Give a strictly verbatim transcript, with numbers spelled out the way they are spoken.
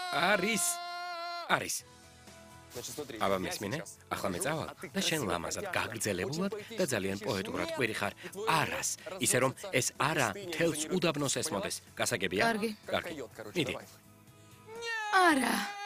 არის. არის. აბა მესმინე, ახლა მე წავალ და შენ ლამაზად გაგრძელებულად და ძალიან პოეტურად ყვირი ხარ არას, ისე რომ ეს არა მთელს უდაბნოს ესმოდეს. გასაგებია? კარგი. კარგი. მიდი. არა.